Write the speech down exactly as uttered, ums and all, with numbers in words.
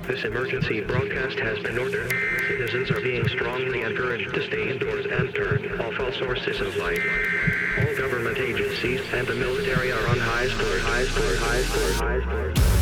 This emergency broadcast has been ordered. Citizens are being strongly encouraged to stay indoors and turn off all sources of light. All government agencies and the military are on high alert, high alert, high alert, high alert.